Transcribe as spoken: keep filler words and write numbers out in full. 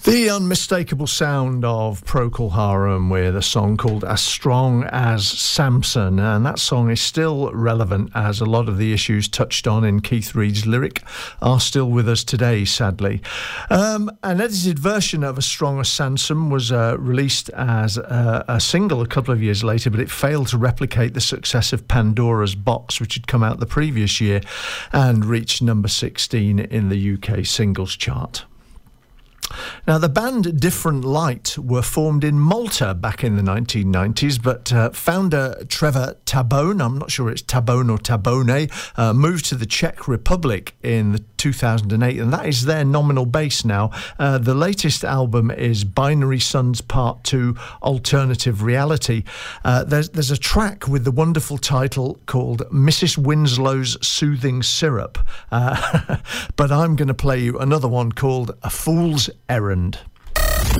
The unmistakable sound of Procol Harum with a song called As Strong as Samson, and that song is still relevant as a lot of the issues touched on in Keith Reid's lyric are still with us today, sadly. Um, an edited version of As Strong as Samson was uh, released as a, a single a couple of years later, but it failed to replicate the success of Pandora's Box, which had come out the previous year and reached number sixteen in the U K singles chart. Now, the band Different Light were formed in Malta back in the nineteen nineties, but uh, founder Trevor Tabone, I'm not sure it's Tabone or Tabone, uh, moved to the Czech Republic in the two thousand eight, and that is their nominal base now. Uh, the latest album is Binary Suns Part two, Alternative Reality. Uh, there's, there's a track with the wonderful title called Missus Winslow's Soothing Syrup, uh, but I'm going to play you another one called A Fool's Errand.